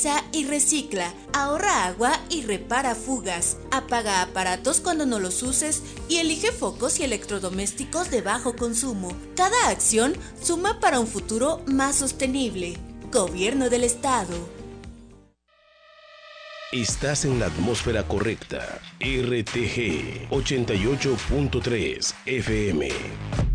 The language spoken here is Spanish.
reutiliza y recicla, ahorra agua y repara fugas, apaga aparatos cuando no los uses y elige focos y electrodomésticos de bajo consumo. Cada acción suma para un futuro más sostenible. Gobierno del Estado. Estás en la atmósfera correcta. RTG 88.3 FM.